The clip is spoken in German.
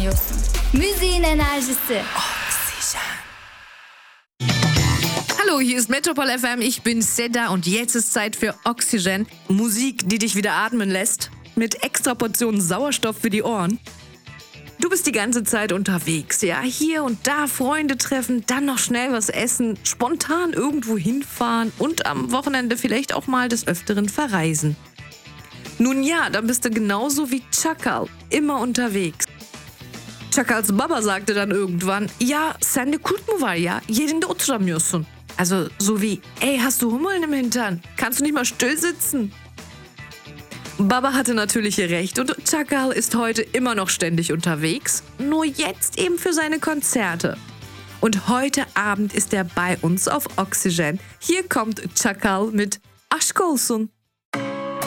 dolduramıyorsun. Müziğin enerjisi. Hallo, hier ist Metropol FM, ich bin Seda und jetzt ist Zeit für Oxygen. Musik, die dich wieder atmen lässt, mit extra Portionen Sauerstoff für die Ohren. Du bist die ganze Zeit unterwegs, ja, hier und da Freunde treffen, dann noch schnell was essen, spontan irgendwo hinfahren und am Wochenende vielleicht auch mal des Öfteren verreisen. Nun ja, dann bist du genauso wie Çakal, immer unterwegs. Çakals Baba sagte dann irgendwann, ja, sende kurt mu var ya, yerinde oturamıyorsun. Also so wie, ey, hast du Hummeln im Hintern? Kannst du nicht mal still sitzen? Baba hatte natürlich recht und Çakal ist heute immer noch ständig unterwegs, nur jetzt eben für seine Konzerte. Und heute Abend ist er bei uns auf Oxygen. Hier kommt Çakal mit Aşk olsun.